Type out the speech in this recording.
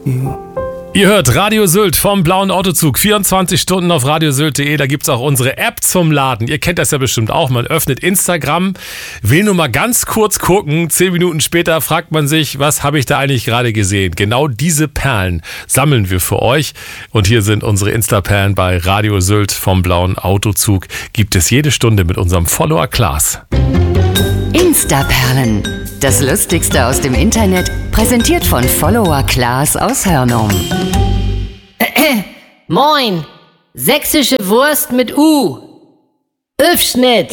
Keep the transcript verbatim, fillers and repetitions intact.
you. Ihr hört Radio Sylt vom Blauen Autozug, vierundzwanzig Stunden auf radiosylt punkt de. Da gibt's auch unsere App zum Laden. Ihr kennt das ja bestimmt auch. Man öffnet Instagram, will nur mal ganz kurz gucken. Zehn Minuten später fragt man sich, was habe ich da eigentlich gerade gesehen? Genau diese Perlen sammeln wir für euch. Und hier sind unsere Insta-Perlen bei Radio Sylt vom Blauen Autozug. Gibt es jede Stunde mit unserem Follower Klaas. Insta-Perlen. Das Lustigste aus dem Internet, präsentiert von Follower Klaas aus Hörnum. Moin, sächsische Wurst mit U. Öfschnitt.